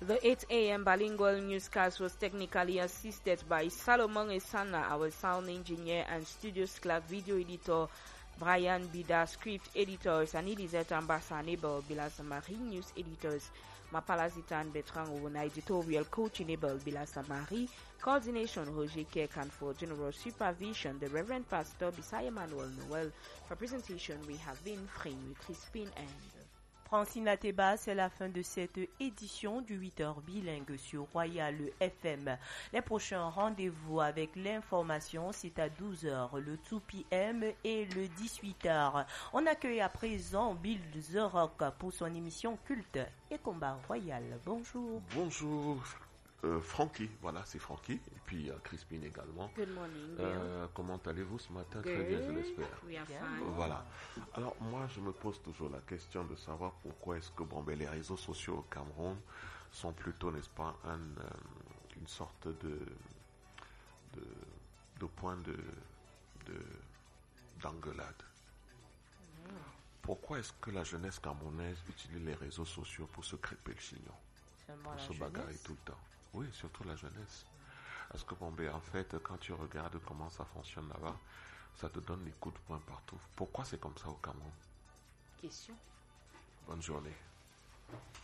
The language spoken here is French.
The 8 a.m. bilingual newscast was technically assisted by Salomon Esana, our sound engineer, and studios clerk, video editor Brian Bida, script editors Anilizet Ambassanable, Bilasamari, news editors Mapalazita and Bertrand Ouna, editorial coach Enable Bilasamari, coordination Roger Kekan, for general supervision the Reverend Pastor Bisaya Manuel Noel. For presentation we have been Frémy Crispin and Francine Ateba. C'est la fin de cette édition du 8h bilingue sur Royal FM. Les prochains rendez-vous avec l'information, c'est à 12h, le 2 p.m. et le 18h. On accueille à présent Bill The Rock pour son émission Culte et Combat Royal. Bonjour. Bonjour. Francky, voilà, c'est Francky. Et puis Crispin également. Good morning. Comment allez-vous ce matin? Good. Très bien, je l'espère. We are fine. Voilà. Alors moi, je me pose toujours la question de savoir pourquoi est-ce que les réseaux sociaux au Cameroun sont plutôt, n'est-ce pas, une sorte de point d'engueulade. Pourquoi est-ce que la jeunesse camerounaise utilise les réseaux sociaux pour se crêper le chignon, pour se bagarrer tout le temps? Oui, surtout la jeunesse. Parce que en fait, quand tu regardes comment ça fonctionne là-bas, ça te donne des coups de poing partout. Pourquoi c'est comme ça au Cameroun? Question. Bonne journée.